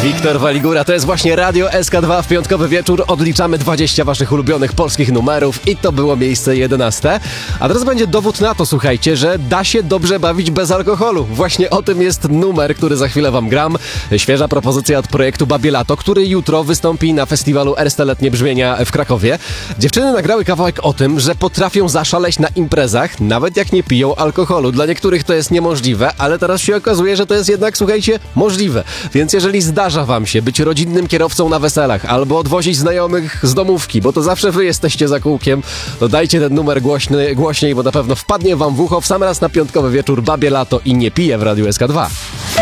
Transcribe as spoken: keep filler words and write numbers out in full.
Wiktor Waligura, to jest właśnie Radio S K dwa w piątkowy wieczór. Odliczamy dwadzieścia waszych ulubionych polskich numerów i to było miejsce jedenaste. A teraz będzie dowód na to, słuchajcie, że da się dobrze bawić bez alkoholu. Właśnie o tym jest numer, który za chwilę wam gram. Świeża propozycja od projektu Babie Lato, który jutro wystąpi na festiwalu Erste Letnie Brzmienia w Krakowie. Dziewczyny nagrały kawałek o tym, że potrafią zaszaleć na imprezach, nawet jak nie piją alkoholu. Dla niektórych to jest niemożliwe, ale teraz się okazuje, że to jest jednak, słuchajcie, możliwe. Więc jeżeli zdarza wam się być rodzinnym kierowcą na weselach albo odwozić znajomych z domówki, bo to zawsze wy jesteście za kółkiem, to dajcie ten numer głośny, głośniej, bo na pewno wpadnie wam w ucho w sam raz na piątkowy wieczór Babie Lato i Nie piję w Radiu S K dwa.